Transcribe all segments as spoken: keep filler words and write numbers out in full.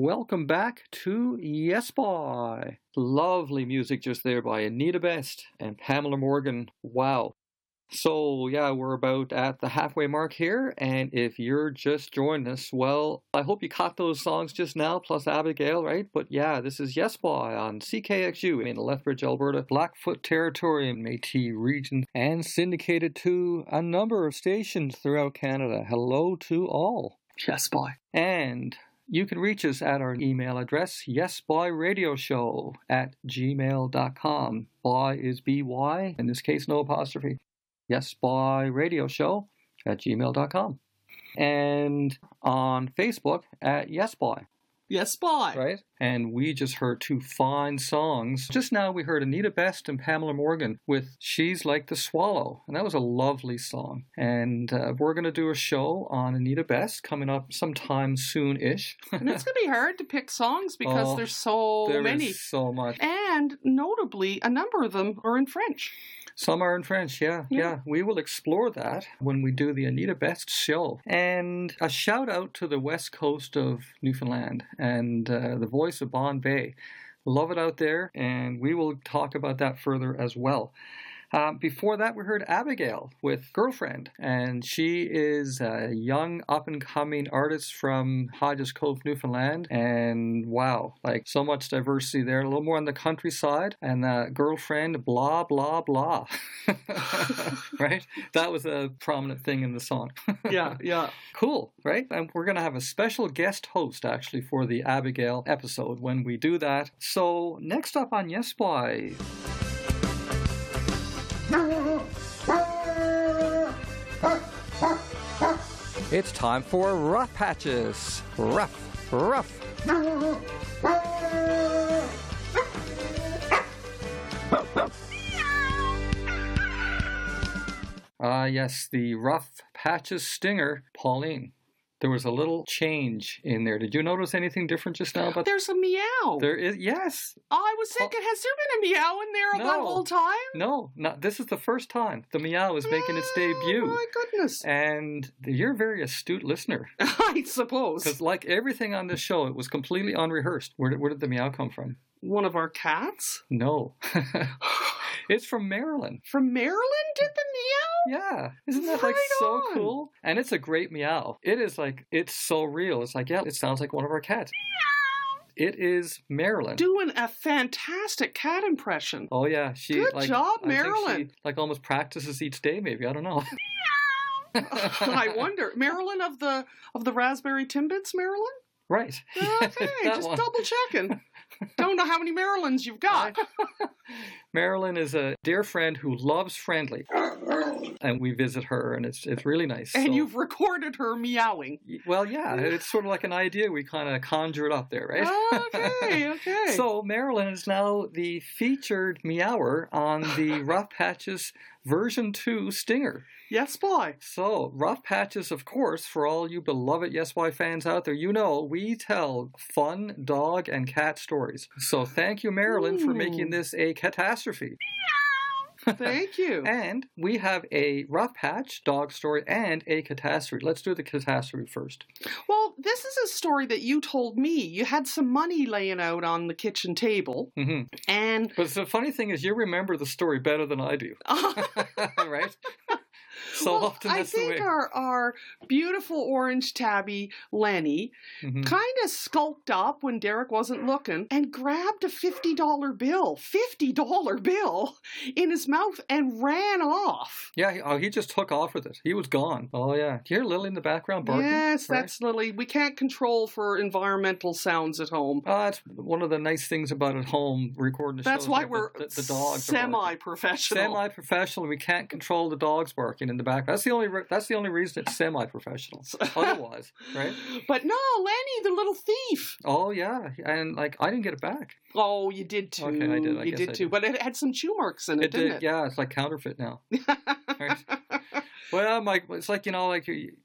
welcome back to Yes Boy. Lovely music just there by Anita Best and Pamela Morgan. Wow. So, yeah, we're about at the halfway mark here, and if you're just joining us, well, I hope you caught those songs just now, plus Abigail, right? But yeah, this is Yes Boy on C K X U in Lethbridge, Alberta, Blackfoot Territory and Métis region, and syndicated to a number of stations throughout Canada. Hello to all. Yes Boy. And you can reach us at our email address, yesboyradioshow at gmail dot com. Boy is B Y, in this case, no apostrophe. yesboyradioshow at gmail dot com. And on Facebook at yesboy. Yes Boy. Right? And we just heard two fine songs. Just now we heard Anita Best and Pamela Morgan with She's Like the Swallow. And that was a lovely song. And uh, we're going to do a show on Anita Best coming up sometime soon-ish. And it's going to be hard to pick songs because Oh, there's so there many. is so much. And notably, a number of them are in French. Some are in French, yeah, yeah, Yeah. We will explore that when we do the Anita Best show. And a shout out to the west coast of Newfoundland and uh, the voice of Bon Bay. Love it out there, and we will talk about that further as well. Um, before that, we heard Abigail with Girlfriend, and she is a young up-and-coming artist from Hodges Cove, Newfoundland, and wow, like so much diversity there, a little more on the countryside, and uh, Girlfriend, blah, blah, blah, right? That was a prominent thing in the song. Yeah, yeah. Cool, right? And we're going to have a special guest host, actually, for the Abigail episode when we do that. So, next up on Yes Boy... It's time for Rough Patches. Rough, rough. Ah, uh, yes, the Rough Patches stinger, Pauline. There was a little change in there. Did you notice anything different just now? About There's a meow. There is, yes. I was thinking, has there been a meow in there No. that whole time? No, not, this is the first time the meow is making its debut. Oh, my goodness. And you're a very astute listener. I suppose. Because like everything on this show, it was completely unrehearsed. Where did, where did the meow come from? One of our cats? No. It's from Maryland. From Maryland did the meow? Yeah. Isn't that like Right so on. cool? And it's a great meow. It is like, it's so real. It's like, yeah, it sounds like one of our cats. Meow. It is Maryland. Doing a fantastic cat impression. Oh yeah. She, Good like, job, I think Maryland. she, like almost practices each day maybe. I don't know. I wonder. Maryland of the of the Raspberry Timbits, Maryland? Right. Okay, That just one. double checking. Don't know how many Marylands you've got. Marilyn is a dear friend who loves Friendly, and we visit her, and it's it's really nice. And So- you've recorded her meowing. well, yeah, it's sort of like an idea we kind of conjured up there, right? Okay, okay. So Marilyn is now the featured meower on the Rough Patches version two Stinger. Yes, boy. So, Rough Patches, of course, for all you beloved Yes Boy fans out there, you know we tell fun dog and cat stories. So thank you, Marilyn, for Ooh. making this a catastrophe. Thank you. And we have a Rough Patch dog story and a catastrophe. Let's do the catastrophe first. Well, this is a story that you told me. You had some money laying out on the kitchen table, Mm-hmm. and But the funny thing is, you remember the story better than I do, right? So well, often I that's the think way. our our beautiful orange tabby Lenny Mhm. kind of skulked up when Derek wasn't looking and grabbed a fifty dollar bill, fifty dollar bill in his mouth and ran off. Yeah, he, oh, he just took off with it. He was gone. Oh, yeah. Do you hear Lily in the background barking? Yes, Right? that's Lily. We can't control for environmental sounds at home. Oh, that's one of the nice things about at home recording the That's shows. why like we're the, the, the dogs are barking. semi-professional. Semi-professional. We can't control the dogs barking in the back. That's the only. Re- that's the only reason it's semi-professional. Otherwise, right? But no, Lenny, the little thief. Oh yeah, and like I didn't get it back. Oh, you did too. Okay, I did. I you guess did I too. did. But it had some chew marks in it, It didn't did. it? Yeah, it's like counterfeit now. Right? Well, Mike, it's like you know, like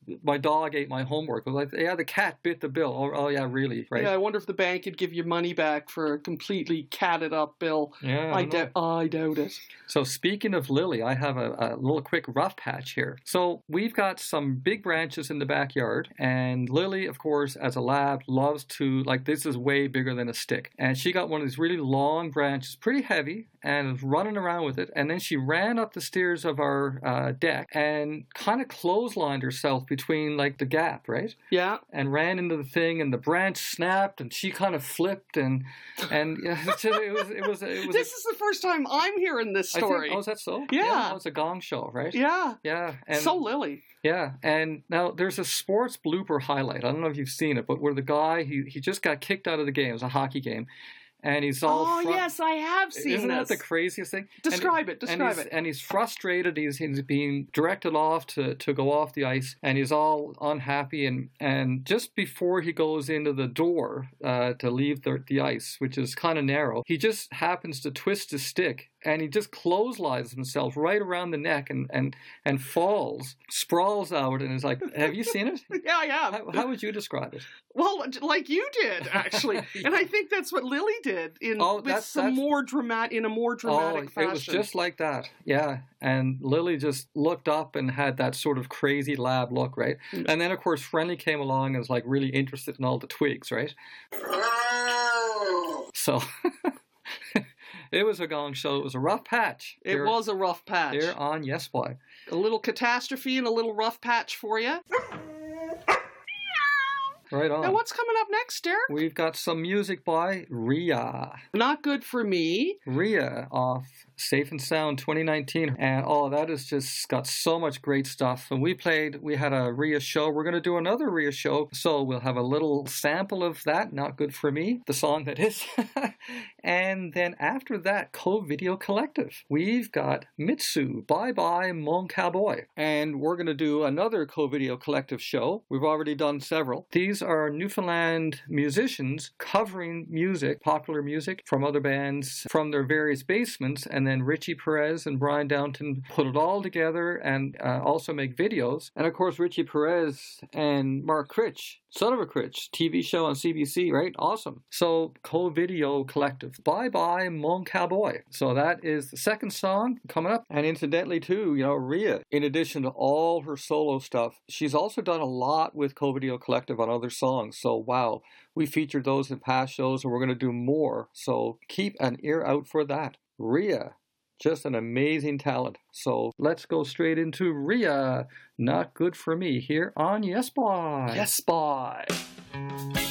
my dog ate my homework. I was like, yeah, the cat bit the bill. Oh, oh yeah, really? Right? Yeah, I wonder if the bank could give you money back for a completely catted up bill. Yeah, I, I, doubt. I doubt it. So speaking of Lily, I have a, a little quick rough patch here. So we've got some big branches in the backyard, and Lily, of course, as a lab, loves to, like, this is way bigger than a stick. And she got one of these really long branches, pretty heavy, and was running around with it. And then she ran up the stairs of our uh, deck and kind of clotheslined herself between, like, the gap, right? Yeah. And ran into the thing, and the branch snapped, and she kind of flipped, and and yeah, it was it was it was, it was This is the first time I'm hearing this I story. think, oh, is that so? Yeah. yeah, it's a Gong Show, right? Yeah. Yeah, and So Lily. yeah, and now there's a sports blooper highlight. I don't know if you've seen it, but where the guy he he just got kicked out of the game. It was a hockey game, and he's all Oh, fru- yes, I have seen Isn't this. that the craziest thing? Describe and, it, describe and he's, it. And he's frustrated. He's, he's being directed off to, to go off the ice, and he's all unhappy. And, and just before he goes into the door uh, to leave the, the ice, which is kind of narrow, he just happens to twist his stick, and he just clotheslines himself right around the neck and, and, and falls, sprawls out, and is like, have you seen it? Yeah, I have. How, how would you describe it? Well, like you did, actually. And I think that's what Lily did in Oh, with that's- some that's- more dramatic in a more dramatic oh, fashion. it was just like that. Yeah. And Lily just looked up and had that sort of crazy lab look, right? Mm. And then, of course, Friendly came along and was like really interested in all the twigs, right? So it was a Gong Show. It was a rough patch. It here, was a rough patch. here on Yes Boy. A little catastrophe and a little rough patch for you. Right on. Now, what's coming up next, Derek? We've got some music by Ria. Not good for me. Ria off Safe and Sound twenty nineteen, and oh, that has just got so much great stuff. And we played, we had a Ria show. We're going to do another Ria show, so we'll have a little sample of that. Not good for me, the song that is. And then after that, Co-Video Collective. We've got Mitsu, Bye Bye Mon Cowboy, and we're going to do another Co-Video Collective show. We've already done several. These are Newfoundland musicians covering music, popular music from other bands from their various basements, and then Richie Perez and Brian Downton put it all together and uh, also make videos. And of course, Richie Perez and Mark Critch, Son of a Critch, T V show on C B C, right? Awesome. So, Co-Video Collective, Bye Bye Mon Cowboy. So that is the second song coming up. And incidentally, too, you know, Ria, in addition to all her solo stuff, she's also done a lot with Co-Video Collective on other songs. So, wow, we featured those in past shows, and we're going to do more. So keep an ear out for that. Ria, just an amazing talent. So let's go straight into Ria, Not Good For Me, here on Yes Boy. Yes, boy.